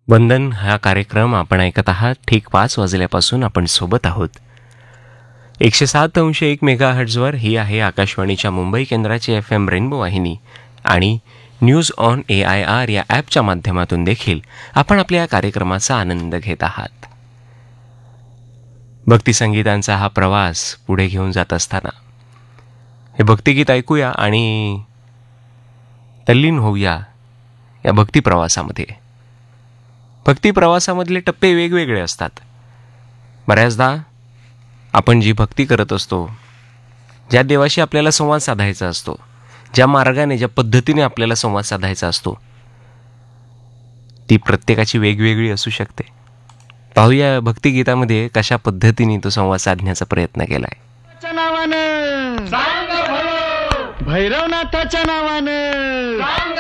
वंदन हा कार्यक्रम आपण ऐकत आहात. ठीक 5 वाजल्यापासून आपण सोबत आहोत. 107.1 मेगाहर्ट्झवर ही आहे आकाशवाणीच्या मुंबई केंद्राची FM रेनबो वाहिनी आणि न्यूज ऑन AIR या ॲपच्या माध्यमातून देखील आपण आपल्या या कार्यक्रमाचा आनंद घेत आहात. भक्तिसंगीतांचा हा प्रवास पुढे घेऊन जात असताना हे भक्तिगीत ऐकूया आणि तल्लीन होऊया या भक्तिप्रवासामध्ये. भक्तिप्रवासामधले टप्पे वेगवेगळे असतात. बऱ्याचदा आपण जी भक्ती करत असतो, ज्या देवाशी आपल्याला संवाद साधायचा असतो, ज्या मार्गाने ज्या पद्धतीने आपल्याला संवाद साधायचा असतो, ती प्रत्येकाची वेगवेगळी असू शकते. पाहूया भक्तिगीतामध्ये कशा पद्धतीने तो संवाद साधण्याचा प्रयत्न केलाय. नावानं भैरवनाथाच्या नावानं